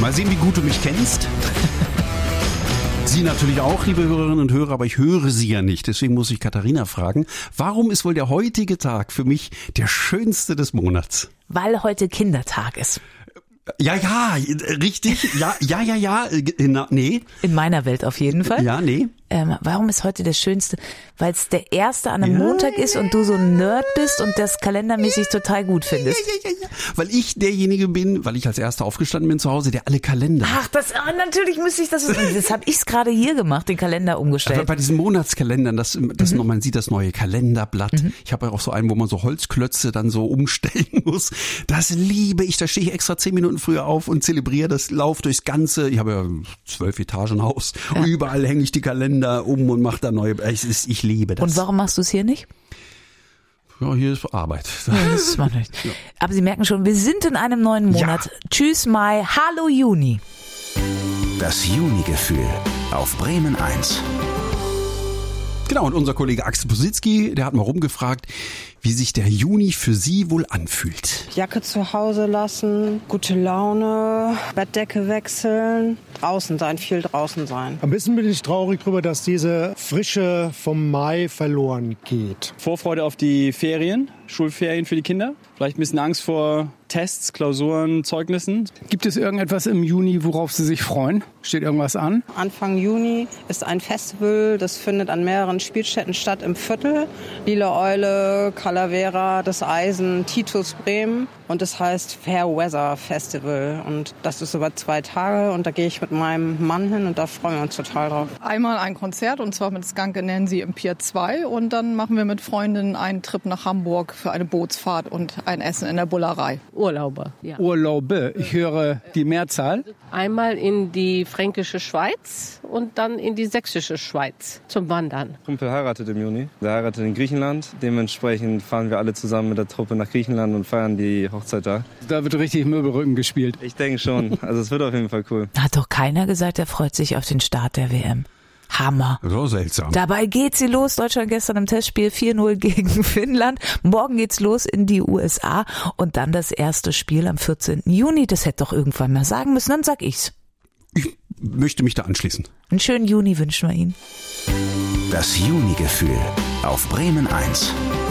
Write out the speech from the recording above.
Mal sehen, wie gut du mich kennst. Sie natürlich auch, liebe Hörerinnen und Hörer, aber ich höre Sie ja nicht. Deswegen muss ich Katharina fragen, warum ist wohl der heutige Tag für mich der schönste des Monats? Weil heute Kindertag ist. Ja, richtig. Ja. Nee. In meiner Welt auf jeden Fall. Ja, nee. Warum ist heute der schönste? Weil es der erste an einem Montag ist und du so ein Nerd bist und das kalendermäßig total gut findest. Ja. Weil ich derjenige bin, weil ich als Erster aufgestanden bin zu Hause, der alle Kalender. Ach, natürlich müsste ich das. Das habe ich gerade hier gemacht, den Kalender umgestellt. Aber bei diesen Monatskalendern, man sieht das neue Kalenderblatt. Ich habe ja auch so einen, wo man so Holzklötze dann so umstellen muss. Das liebe ich. Da stehe ich extra 10 Minuten früher auf und zelebriere das Lauf durchs Ganze. Ich habe ja 12 Etagenhaus. Ja. Überall hänge ich die Kalender um und mache da neue. Ich liebe das. Und warum machst du es hier nicht? Ja, hier ist Arbeit. Ja, das ist nicht. Ja. Aber Sie merken schon, wir sind in einem neuen Monat. Ja. Tschüss Mai, hallo Juni. Das Juni-Gefühl auf Bremen 1. Genau, und unser Kollege Axel Positzky, der hat mal rumgefragt, wie sich der Juni für Sie wohl anfühlt. Jacke zu Hause lassen, gute Laune, Bettdecke wechseln, draußen sein, viel draußen sein. Ein bisschen bin ich traurig darüber, dass diese Frische vom Mai verloren geht. Vorfreude auf die Ferien, Schulferien für die Kinder. Vielleicht ein bisschen Angst vor Tests, Klausuren, Zeugnissen. Gibt es irgendetwas im Juni, worauf Sie sich freuen? Steht irgendwas an? Anfang Juni ist ein Festival, das findet an mehreren Spielstätten statt im Viertel. Lila Eule, Calavera, das Eisen, Titus Bremen. Und das heißt Fair Weather Festival. Und das ist über 2 Tage und da gehe ich mit meinem Mann hin und da freuen wir uns total drauf. Einmal ein Konzert und zwar mit Skanke Nancy im Pier 2 und dann machen wir mit Freundinnen einen Trip nach Hamburg für eine Bootsfahrt und ein Essen in der Bullerei. Urlauber, ja. Urlaube, ich höre die Mehrzahl. Einmal in die fränkische Schweiz und dann in die sächsische Schweiz zum Wandern. Kumpel heiratet im Juni, der heiratet in Griechenland. Dementsprechend fahren wir alle zusammen mit der Truppe nach Griechenland und feiern die Hochzeit da. Da wird richtig Möbelrücken gespielt. Ich denke schon, also es wird auf jeden Fall cool. Hat doch keiner gesagt, er freut sich auf den Start der WM. Hammer. So seltsam. Dabei geht sie los. Deutschland gestern im Testspiel 4-0 gegen Finnland. Morgen geht's los in die USA und dann das erste Spiel am 14. Juni. Das hätte doch irgendwann mal sagen müssen, dann sag ich's. Ich möchte mich da anschließen. Einen schönen Juni wünschen wir Ihnen. Das Juni-Gefühl auf Bremen 1.